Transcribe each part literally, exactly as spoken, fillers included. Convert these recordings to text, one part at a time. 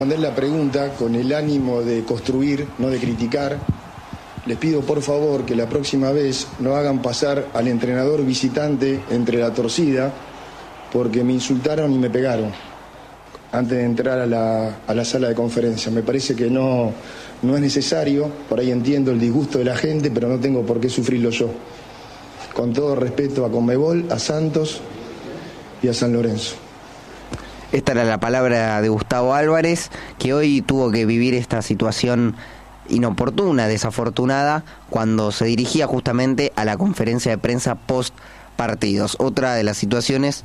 Responder la pregunta con el ánimo de construir, no de criticar. Les pido por favor que la próxima vez no hagan pasar al entrenador visitante entre la torcida, porque me insultaron y me pegaron antes de entrar a la, a la sala de conferencia. Me parece que no, no es necesario, por ahí entiendo el disgusto de la gente, pero no tengo por qué sufrirlo yo. Con todo respeto a Conmebol, a Santos y a San Lorenzo. Esta era la palabra de Gustavo Álvarez, que hoy tuvo que vivir esta situación inoportuna, desafortunada, cuando se dirigía justamente a la conferencia de prensa post partidos. Otra de las situaciones,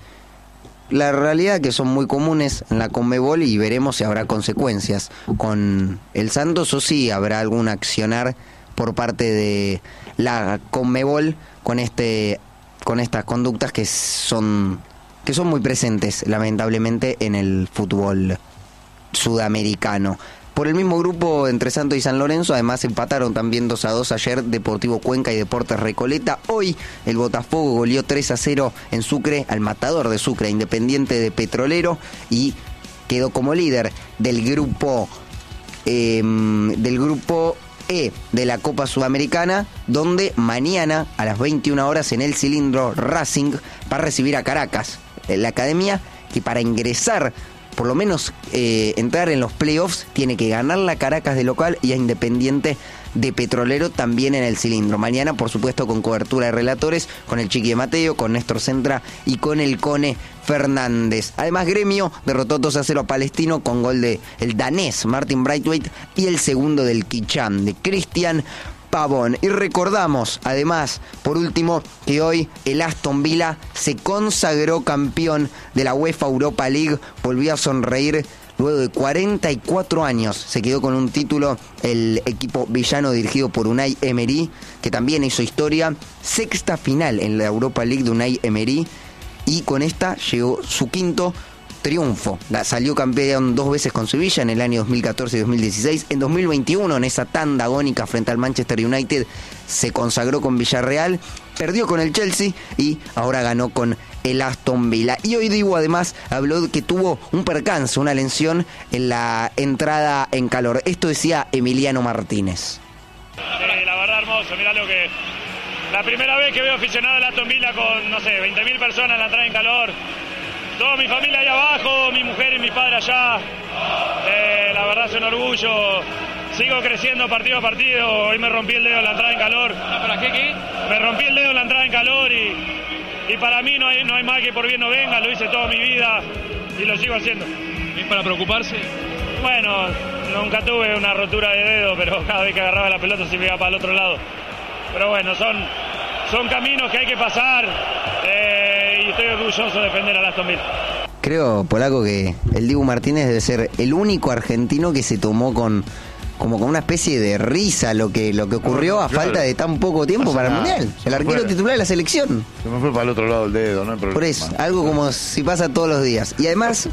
la realidad que son muy comunes en la Conmebol, y veremos si habrá consecuencias con el Santos o si habrá algún accionar por parte de la Conmebol con este con estas conductas que son que son muy presentes, lamentablemente, en el fútbol sudamericano. Por el mismo grupo entre Santos y San Lorenzo, además empataron también dos a dos ayer Deportivo Cuenca y Deportes Recoleta. Hoy el Botafogo goleó tres a cero en Sucre al Matador de Sucre, Independiente de Petrolero, y quedó como líder del grupo eh, del grupo E de la Copa Sudamericana, donde mañana a las veintiuna horas en el Cilindro Racing va a recibir a Caracas, la academia que para ingresar, por lo menos eh, entrar en los playoffs, tiene que ganar la Caracas de local y a Independiente de Petrolero también en el Cilindro. Mañana, por supuesto, con cobertura de relatores, con el Chiqui de Mateo, con Néstor Centra y con el Cone Fernández. Además, Gremio derrotó dos a cero a Palestino con gol de el danés Martin Braithwaite y el segundo del Quichán, de Cristian Pavón. Y recordamos, además, por último, que hoy el Aston Villa se consagró campeón de la UEFA Europa League, volvió a sonreír luego de cuarenta y cuatro años. Se quedó con un título el equipo villano dirigido por Unai Emery, que también hizo historia. Sexta final en la Europa League de Unai Emery, y con esta llegó su quinto triunfo. La salió campeón dos veces con Sevilla en el año dos mil catorce y dos mil dieciséis. En dos mil veintiuno, en esa tanda agónica frente al Manchester United, se consagró con Villarreal, perdió con el Chelsea y ahora ganó con el Aston Villa. Y hoy Dibu además habló de que tuvo un percance, una lesión en la entrada en calor. Esto decía Emiliano Martínez. Sí, la verdad hermoso, mirá lo que... La primera vez que veo aficionado al Aston Villa con, no sé, veinte mil personas en la entrada en calor. Toda mi familia ahí abajo, mi mujer y mi padre allá. Eh, la verdad es un orgullo. Sigo creciendo partido a partido. Hoy me rompí el dedo en la entrada en calor. ¿Para qué qué? Me rompí el dedo en la entrada en calor y, y para mí no hay, no hay mal que por bien no venga. Lo hice toda mi vida y lo sigo haciendo. ¿Es para preocuparse? Bueno, nunca tuve una rotura de dedo, pero cada vez que agarraba la pelota se me iba para el otro lado. Pero bueno, son, son caminos que hay que pasar. Eh, y estoy orgulloso de defender a Aston Villa. Creo, Polaco, que el Dibu Martínez debe ser el único argentino que se tomó con como con una especie de risa lo que lo que ocurrió a falta de tan poco tiempo para el Mundial. El arquero titular de la selección. Se me fue para el otro lado el dedo, no hay problema. Por eso, algo como si pasa todos los días. Y además,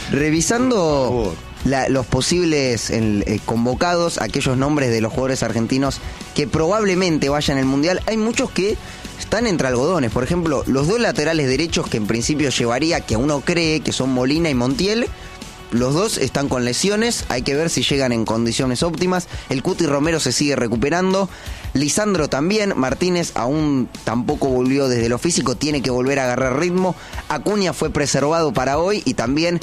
revisando la, los posibles el, eh, convocados, aquellos nombres de los jugadores argentinos que probablemente vayan al Mundial, hay muchos que están entre algodones. Por ejemplo, los dos laterales derechos que en principio llevaría, que uno cree que son Molina y Montiel, los dos están con lesiones, hay que ver si llegan en condiciones óptimas. El Cuti Romero se sigue recuperando, Lisandro también, Martínez aún tampoco volvió desde lo físico, tiene que volver a agarrar ritmo. Acuña fue preservado para hoy y también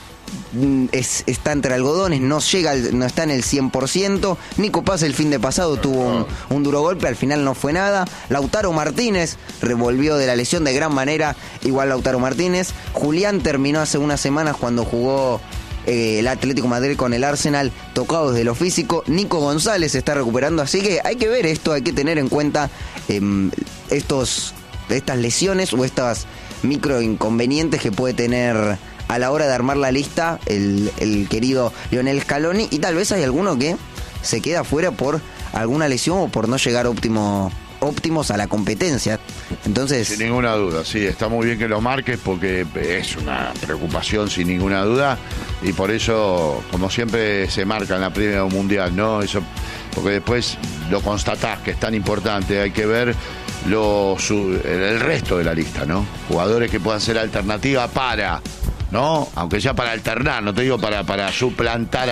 Es, está entre algodones, no llega, no está en el cien por ciento. Nico Paz el fin de pasado tuvo un, un duro golpe, al final no fue nada. Lautaro Martínez revolvió de la lesión de gran manera, igual Lautaro Martínez. Julián terminó hace unas semanas cuando jugó eh, el Atlético de Madrid con el Arsenal, tocado desde lo físico. Nico González se está recuperando, así que hay que ver esto, hay que tener en cuenta eh, estos, estas lesiones o estas micro inconvenientes que puede tener a la hora de armar la lista el, el querido Lionel Scaloni, y tal vez hay alguno que se queda fuera por alguna lesión o por no llegar óptimo, óptimos a la competencia. Entonces, sin ninguna duda, sí, está muy bien que lo marques porque es una preocupación sin ninguna duda, y por eso, como siempre, se marca en la primera mundial, ¿no? Eso, porque después lo constatás que es tan importante, hay que ver lo, su, el resto de la lista, ¿no? Jugadores que puedan ser alternativa para ¿no? Aunque sea para alternar, no te digo para, para suplantar